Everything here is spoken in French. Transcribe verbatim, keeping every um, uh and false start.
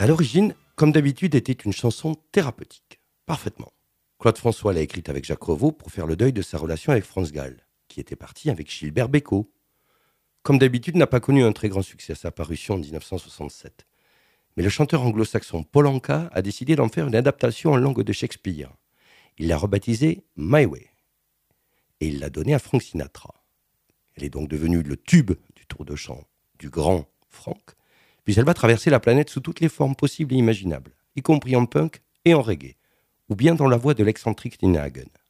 À l'origine, comme d'habitude, était une chanson thérapeutique. Parfaitement. Claude François l'a écrite avec Jacques Revaux pour faire le deuil de sa relation avec France Gall, qui était parti avec Gilbert Bécaud. Comme d'habitude, n'a pas connu un très grand succès à sa parution en dix-neuf cent soixante-sept. Mais le chanteur anglo-saxon Paul Anka a décidé d'en faire une adaptation en langue de Shakespeare. Il l'a rebaptisée My Way. Et il l'a donnée à Frank Sinatra. Elle est donc devenue le tube du tour de chant du grand Frank, puis elle va traverser la planète sous toutes les formes possibles et imaginables, y compris en punk et en reggae, ou bien dans la voix de l'excentrique Nina Hagen.